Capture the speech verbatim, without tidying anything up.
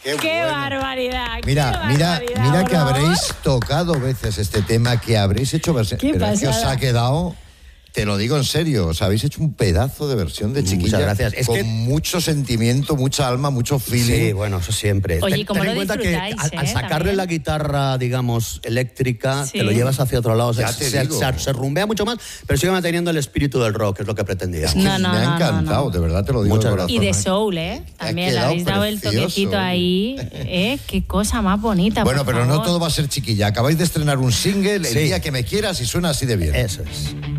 Qué, ¡Qué bueno. barbaridad! Mira, qué mira, barbaridad, mira por que favor. habréis tocado veces este tema, que habréis hecho versión. Qué Pero es que os pasada. ha quedado, te lo digo en serio, os habéis hecho un pedazo de versión de Chiquilla. Muchas gracias. Es con que- mucho sentimiento, mucha alma, mucho feeling. Sí, bueno, eso siempre. Oye, Ten- ¿cómo ten lo en cuenta que disfrutáis, al, al eh, sacarle también? la guitarra, digamos, eléctrica, Sí. te lo llevas hacia otro lado. Ya se, te se- digo. se- se rumbea mucho más, pero sigue manteniendo el espíritu del rock, que es lo que pretendía. Es que No, no, me ha no, no, encantado, no. de verdad te lo digo. Muchas de gracias. Y de corazón. soul, ¿eh? También le quedado habéis dado el precioso, toquecito oye. ahí. ¿Eh? Qué cosa más bonita. Bueno, por pero no favor. todo va a ser Chiquilla. Acabáis de estrenar un single, El Sí. día que me quieras, y suena así de bien. Eso es.